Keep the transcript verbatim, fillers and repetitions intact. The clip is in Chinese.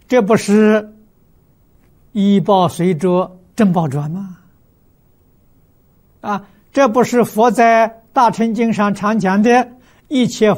这不是医报随着正报转吗？啊，这不是佛在大乘经上常讲的一切